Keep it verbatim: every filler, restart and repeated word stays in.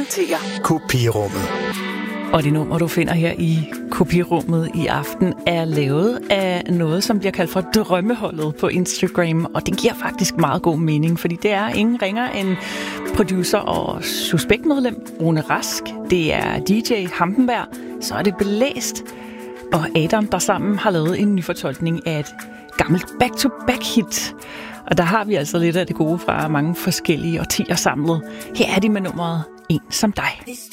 præsenterer Kopirummet. Og det nummer, du finder her i Kopirummet i aften, er lavet af noget, som bliver kaldt for drømmeholdet på Instagram. Og det giver faktisk meget god mening, fordi det er ingen ringer end producer og suspektmedlem Rune Rask. Det er D J Hampenberg, så er det Blæst og Adam, der sammen har lavet en ny fortolkning af et gammelt back-to-back-hit. Og der har vi altså lidt af det gode fra mange forskellige årtier samlet. Her er de med nummeret En som dig.